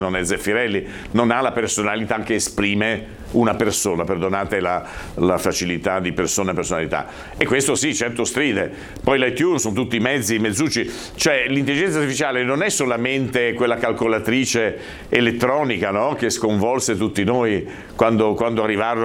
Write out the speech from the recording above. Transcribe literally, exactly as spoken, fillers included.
non è Zeffirelli, non ha la personalità che esprime una persona, perdonate la, la facilità di persona e personalità. E questo sì, certo stride. Poi l'iTunes sono tutti mezzi, mezzucci, cioè l'intelligenza artificiale non è solamente quella calcolatrice elettronica, no? Che sconvolse tutti noi quando, quando arrivarono